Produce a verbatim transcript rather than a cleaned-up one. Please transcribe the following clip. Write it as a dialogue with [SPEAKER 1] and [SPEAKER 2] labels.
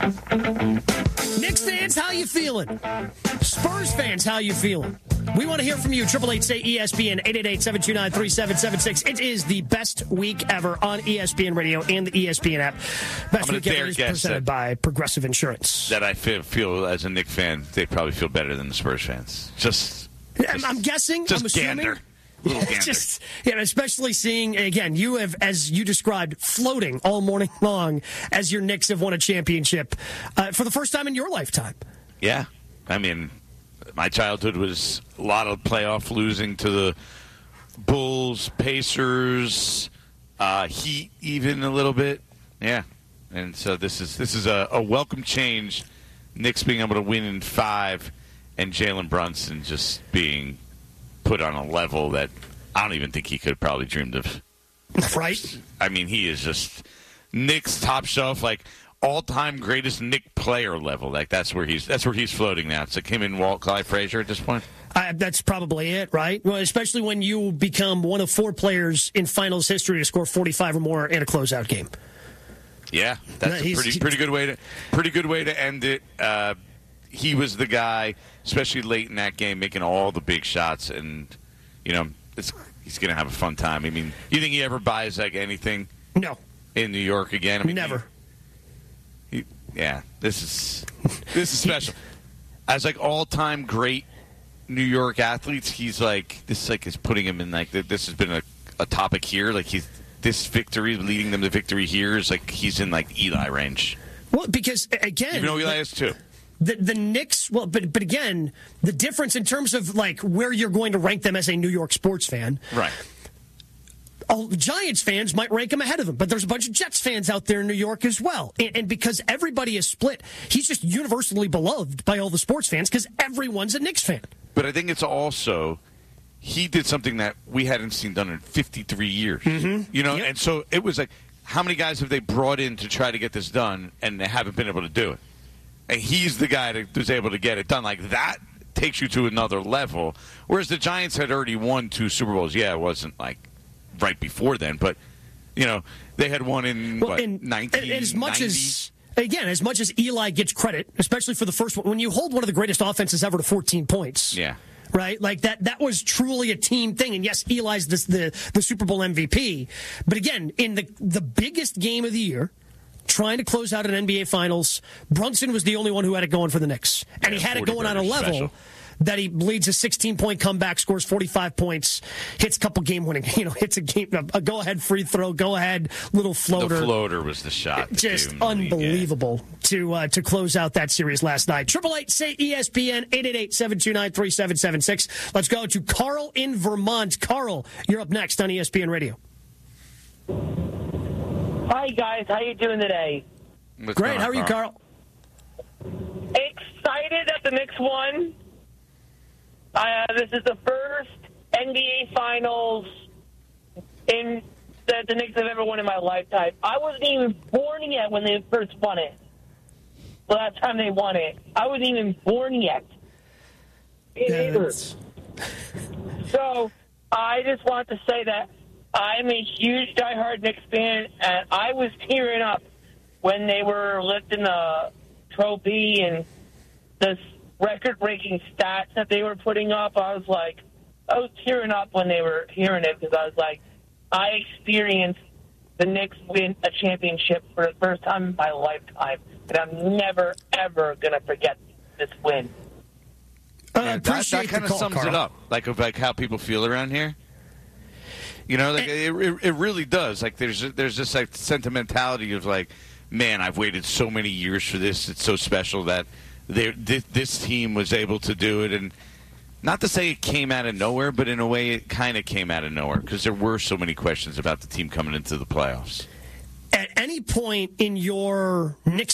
[SPEAKER 1] Knicks fans, how you feeling? Spurs fans, how you feeling? We want to hear from you. Triple eight say E S P N eight eight eight, seven two nine, three seven seven six. It is the best week ever on E S P N Radio and the E S P N app. Best week ever is presented by Progressive Insurance.
[SPEAKER 2] That I feel, feel as a Knicks fan, they probably feel better than the Spurs fans. Just,
[SPEAKER 1] just I'm guessing.
[SPEAKER 2] Just
[SPEAKER 1] I'm assuming.
[SPEAKER 2] gander. Little gander.
[SPEAKER 1] Just, yeah, especially seeing, again, you have, as you described, floating all morning long as your Knicks have won a championship uh, for the first time in your lifetime.
[SPEAKER 2] Yeah. I mean, my childhood was a lot of playoff losing to the Bulls, Pacers, uh, Heat, even a little bit. Yeah. And so this is this is a, a welcome change. Knicks being able to win in five and Jalen Brunson just being put on a level that I don't even think he could have probably dreamed of.
[SPEAKER 1] Right?
[SPEAKER 2] I mean, he is just Knicks top shelf, like all-time greatest Knick player level. Like that's where he's that's where he's floating now. It's like him and Walt Clyde Frazier at this point.
[SPEAKER 1] Uh, that's probably it, right? Well, especially when you become one of four players in finals history to score forty-five or more in a closeout game.
[SPEAKER 2] Yeah, that's a pretty pretty good way to pretty good way to end it. Uh, he was the guy, especially late in that game, making all the big shots, and you know, it's, he's going to have a fun time. I mean, you think he ever buys like anything?
[SPEAKER 1] No.
[SPEAKER 2] In New York again? I mean,
[SPEAKER 1] never.
[SPEAKER 2] He, he, yeah, this is this is special. As like all-time great New York athletes, he's like this. Like is putting him in like this has been a, a topic here. Like he's this victory leading them to victory here is like he's in like Eli range.
[SPEAKER 1] Well, because again,
[SPEAKER 2] even though Eli is too.
[SPEAKER 1] The the Knicks, well, but but again, the difference in terms of like where you're going to rank them as a New York sports fan,
[SPEAKER 2] right?
[SPEAKER 1] All Giants fans might rank him ahead of them, but there's a bunch of Jets fans out there in New York as well, and, and because everybody is split, he's just universally beloved by all the sports fans because everyone's a Knicks fan.
[SPEAKER 2] But I think it's also he did something that we hadn't seen done in fifty-three years,
[SPEAKER 1] mm-hmm.
[SPEAKER 2] you know,
[SPEAKER 1] yep.
[SPEAKER 2] and so it was like, how many guys have they brought in to try to get this done, and they haven't been able to do it? And he's the guy that was able to get it done. Like, that takes you to another level. Whereas the Giants had already won two Super Bowls. Yeah, it wasn't, like, right before then. But, you know, they had won in, well, what, and, nineteen ninety?
[SPEAKER 1] And as much as, again, as much as Eli gets credit, especially for the first one, when you hold one of the greatest offenses ever to fourteen points.
[SPEAKER 2] Yeah.
[SPEAKER 1] Right? Like, that that was truly a team thing. And, yes, Eli's the, the, the Super Bowl M V P. But, again, in the the biggest game of the year, trying to close out an N B A Finals, Brunson was the only one who had it going for the Knicks. And yeah, he had it going on a level special. That he leads a sixteen-point comeback, scores forty-five points, hits a couple game-winning, you know, hits a game, a go-ahead free throw, go-ahead little floater.
[SPEAKER 2] The floater was the shot.
[SPEAKER 1] Just unbelievable to uh, to close out that series last night. Triple eight say E S P N eight eight eight, seven two nine, three seven seven six. Let's go to Carl in Vermont. Carl, you're up next on E S P N Radio.
[SPEAKER 3] Hi, guys. How you doing today?
[SPEAKER 1] What's Great. On, How are you, Carl?
[SPEAKER 3] Excited that the Knicks won. Uh, this is the first N B A Finals in that the Knicks have ever won in my lifetime. I wasn't even born yet when they first won it. The last time they won it. I wasn't even born yet.
[SPEAKER 1] Yeah,
[SPEAKER 3] either. So, I just want to say that I'm a huge diehard Knicks fan, and I was tearing up when they were lifting the trophy and the record-breaking stats that they were putting up. I was like, I was tearing up when they were hearing it because I was like, I experienced the Knicks win a championship for the first time in my lifetime, and I'm never, ever going to forget this win.
[SPEAKER 1] Uh,
[SPEAKER 2] yeah, that that kind of sums
[SPEAKER 1] Carl.
[SPEAKER 2] it up, like of like how people feel around here. You know, like it, it, it really does. Like there's there's this like sentimentality of like, man, I've waited so many years for this. It's so special that they this, this team was able to do it, and not to say it came out of nowhere, but in a way it kind of came out of nowhere because there were so many questions about the team coming into the playoffs.
[SPEAKER 1] At any point in your Knicks